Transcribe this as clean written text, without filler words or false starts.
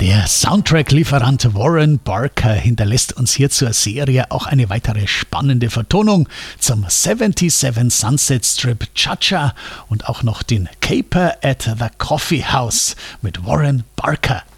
Der Soundtrack-Lieferant Warren Barker hinterlässt uns hier zur Serie auch eine weitere spannende Vertonung zum 77 Sunset Strip Cha-Cha und auch noch den Caper at the Coffee House mit Warren Barker.